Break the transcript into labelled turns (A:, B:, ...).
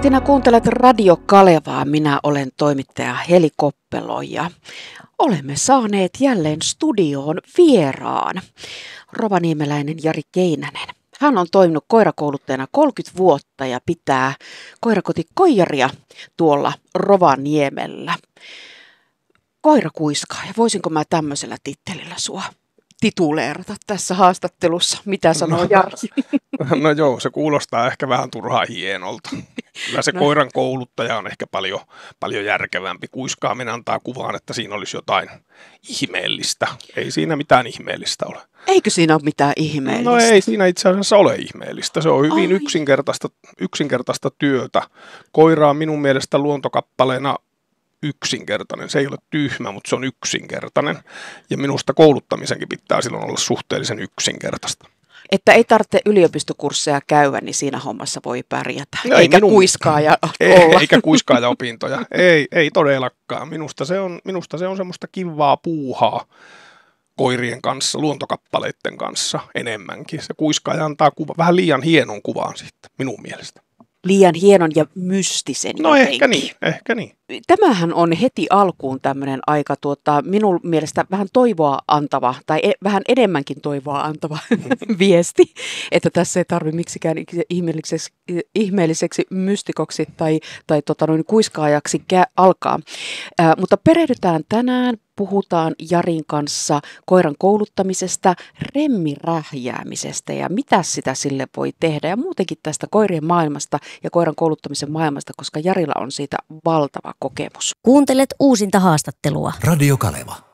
A: Sinä kuuntelet Radio Kalevaa. Minä olen toimittaja Heli Koppelo ja olemme saaneet jälleen studioon vieraan rovaniemeläinen Jari Keinänen. Hän on toiminut koirakouluttajana 30 vuotta ja pitää koirakoti Koijaria tuolla Rovaniemellä. Koirakuiskaaja, voisinko mä tämmöisellä tittelillä sua tituleerata tässä haastattelussa? Mitä sanoo Jari?
B: No joo, se kuulostaa ehkä vähän turhaa hienolta. Kyllä se koiran kouluttaja on ehkä paljon järkevämpi. Kuiskaaminen antaa kuvaan, että siinä olisi jotain ihmeellistä. Ei siinä mitään ihmeellistä ole.
A: Eikö siinä ole mitään ihmeellistä?
B: No ei siinä itse asiassa ole ihmeellistä. Se on hyvin yksinkertaista työtä. Koira on minun mielestä luontokappaleena yksinkertainen. Se ei ole tyhmä, mutta se on yksinkertainen. Ja minusta kouluttamisenkin pitää silloin olla suhteellisen yksinkertaista.
A: Että ei tarvitse yliopistokursseja käydä, niin siinä hommassa voi pärjätä.
B: No
A: eikä kuiskaaja olla.
B: Eikä kuiskaaja opintoja. Ei todellakaan. Minusta se on semmoista kivaa puuhaa koirien kanssa, luontokappaleiden kanssa enemmänkin. Se kuiskaaja antaa vähän liian hienon kuvan sitten, minun mielestä.
A: Liian hienon ja mystisen
B: No
A: jotenkin.
B: ehkä niin.
A: Tämähän on heti alkuun tämmöinen aika minun mielestä vähän toivoa antava, tai vähän enemmänkin toivoa antava viesti, että tässä ei tarvitse miksikään ihmeelliseksi mystikoksi tai kuiskaajaksi alkaa. Mutta perehdytään tänään, puhutaan Jarin kanssa koiran kouluttamisesta, remmirähjäämisestä ja mitä sitä sille voi tehdä ja muutenkin tästä koirien maailmasta ja koiran kouluttamisen maailmasta, koska Jarilla on siitä valtava kokemus.
C: Kuuntelet uusinta haastattelua.
D: Radio Kaleva.